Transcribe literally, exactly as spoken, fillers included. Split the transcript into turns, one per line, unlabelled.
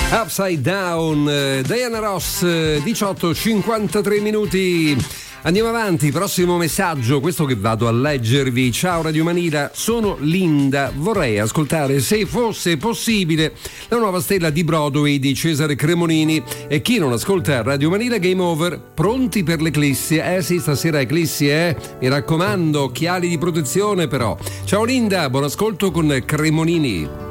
Upside Down, Diana Ross, diciotto e cinquantatré minuti. Andiamo avanti, prossimo messaggio, questo che vado a leggervi. Ciao Radio Manila, sono Linda, vorrei ascoltare, se fosse possibile, la nuova stella di Broadway di Cesare Cremonini. E chi non ascolta Radio Manila, game over. Pronti per l'eclissi? Eh sì, stasera eclissi, eh? Mi raccomando, occhiali di protezione però. Ciao Linda, buon ascolto con Cremonini.